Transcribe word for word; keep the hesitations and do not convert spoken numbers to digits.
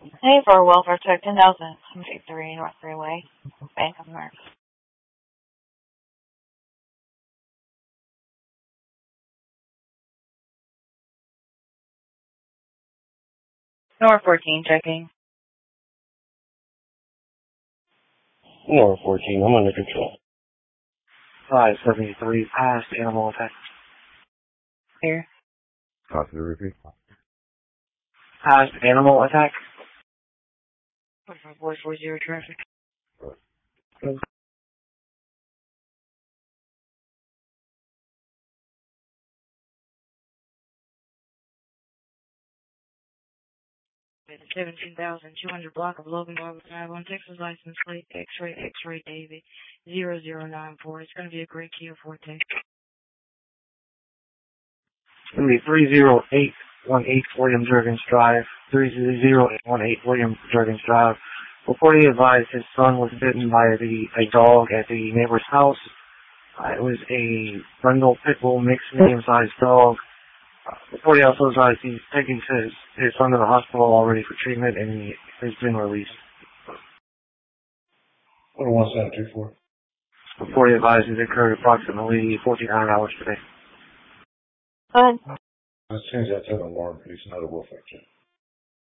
Hey, for Welfare Check ten thousand, one fifty-three North Freeway, Bank of America. North fourteen checking. North fourteen, I'm under control. five seventy-three, past animal attack. Here. Possibly repeat. Past animal attack. forty-five four forty traffic. Right. seventeen thousand two hundred block of Logan Boulevard Drive on Texas license plate X-ray X-ray David zero zero nine four. It's going to be a great Kia Forte. It's going to be three zero eight one eight William Jurgens Drive. three zero eight one eight William Jurgens Drive. Before he advised his son was bitten by the, a dog at the neighbor's house. Uh, it was a Brindle Pit Bull mixed medium-sized dog. Uh, before he also advised he's taking his, his son to the hospital already for treatment and he has been released. What do one seven two four? Before he advised it occurred approximately fourteen hundred hours per day. Good. Let's change that to an alarm, please, not a welfare check.